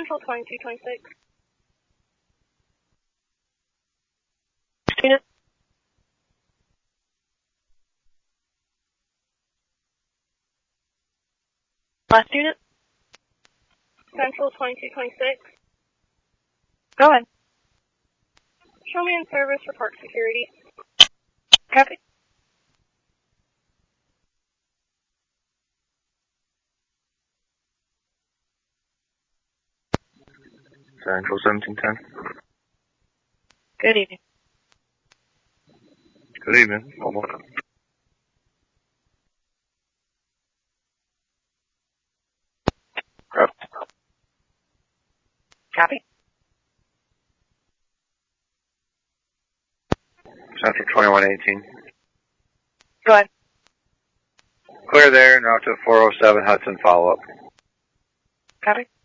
Central 2226. Unit. Last unit. Central 2226. Go ahead. Show me in service for park security. Copy. Central 1710. Good evening. Good evening. One more time. Copy. Central 2118. Go ahead. Clear there, now to 407 Hudson follow-up. Copy.